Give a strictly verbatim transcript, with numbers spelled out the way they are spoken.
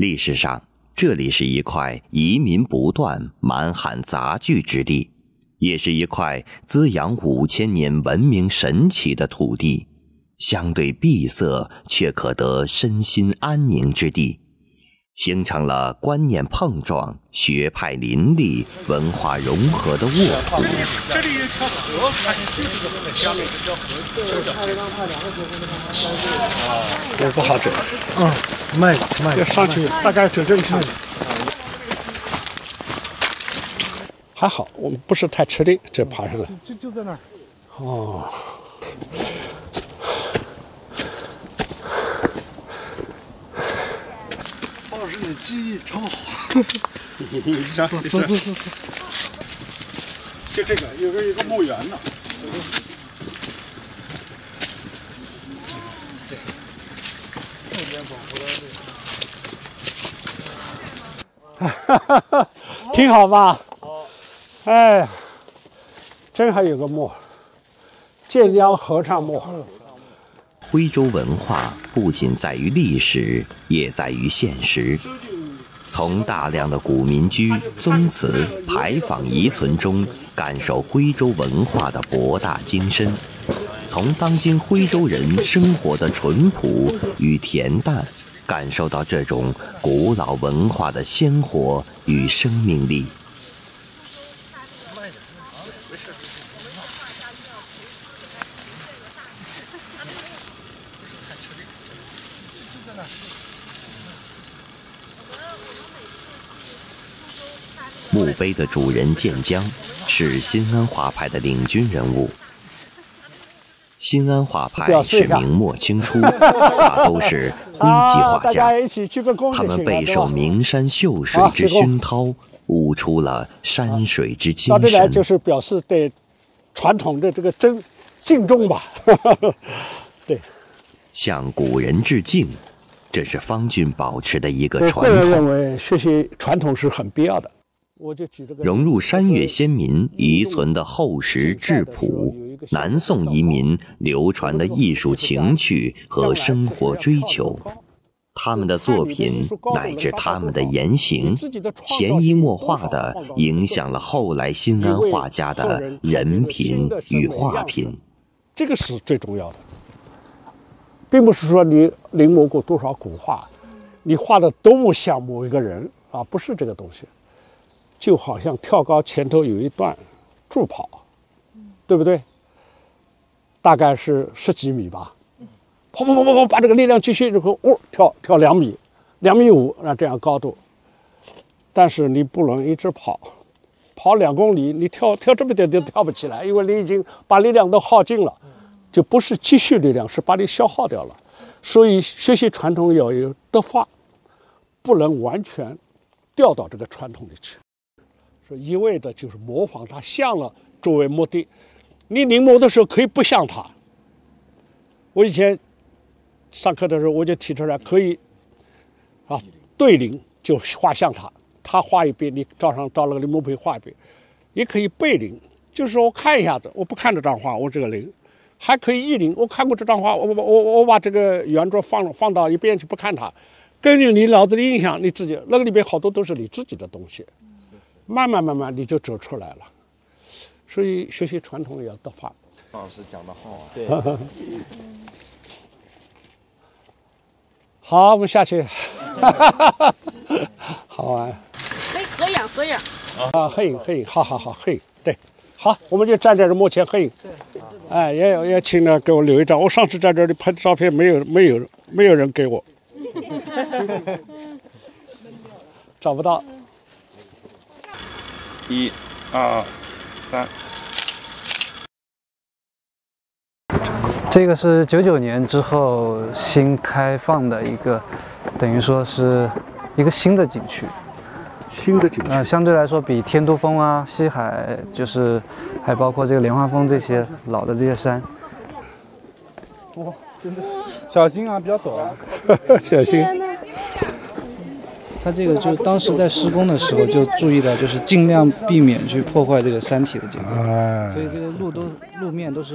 历史上，这里是一块移民不断、满汉杂聚之地，也是一块滋养五千年文明神奇的土地，相对闭塞却可得身心安宁之地，形成了观念碰撞、学派林立、文化融合的沃土。 这里有条河，发现就是个下面这条河，是的。 也不好整。嗯，慢慢。要上去，大概走这一看。还好，我们不是太吃力，这爬上来。 就就在那儿。 哦。 老师的记忆超好。走走走走走。 就这个，有个一个墓园呢。哈哈哈，挺好吧？好。哎，真还有个墓，建江合唱墓。 徽州文化不仅在于历史，也在于现实。从大量的古民居、宗祠、牌坊遗存中感受徽州文化的博大精深，从当今徽州人生活的淳朴与恬淡，感受到这种古老文化的鲜活与生命力。墓碑的主人建江是新安画派的领军人物。新安画派是明末清初，大都是徽籍画家，他们备受名山秀水之熏陶，悟出了山水之精神。 到这来就是表示对传统的这个尊敬重吧。对， 向古人致敬，这是方俊保持的一个传统。 我个人认为学习传统是很必要的。 融入山岳先民遗存的厚实质朴，南宋移民流传的艺术情趣和生活追求，他们的作品乃至他们的言行，潜移默化地影响了后来新安画家的人品与画品。 这个是最重要的，并不是说你临摹过多少古画，你画的多么像某一个人啊，不是这个东西。就好像跳高前头有一段助跑，对不对？大概是十几米吧，跑跑跑跑跑，把这个力量继续，然后哦跳跳两米，两米五，那这样高度。但是你不能一直跑，跑两公里，你跳跳这么点点跳不起来，因为你已经把力量都耗尽了，就不是积蓄力量，是把你消耗掉了。所以学习传统要有德法，不能完全掉到这个传统里去。一味的就是模仿它像了作为目的，你临摹的时候可以不像它。我以前上课的时候我就提出来，可以啊对临就画像它，他画一遍，你照上照那个临摹碑画一遍，也可以背临，就是说我看一下子，我不看这张画，我这个临，还可以意临，我看过这张画，我我我我把这个原作放放到一边去不看它，根据你脑子的印象，你自己那个里边好多都是你自己的东西。慢慢慢慢你就走出来了，所以学习传统也要德法。 老师讲得好啊！ 对。好，我们下去。好玩。 来合影合影。 啊，合影合影，好好好，合影对。好，我们就站在这幕前合影。哎，也也请呢给我留一张。我上次在这里拍的照片，没有没有没有人给我。找不到。 一、二、三。 这个是九九年之后新开放的一个，等于说是一个新的景区。 新的景区。 呃，相对来说比天都峰啊、西海，就是还包括这个莲花峰这些老的这些山。 哇，真的是小心啊，比较陡啊。 小心。 它这个就当时在施工的时候就注意到，就是尽量避免去破坏这个山体的结构，所以这个路都路面都是。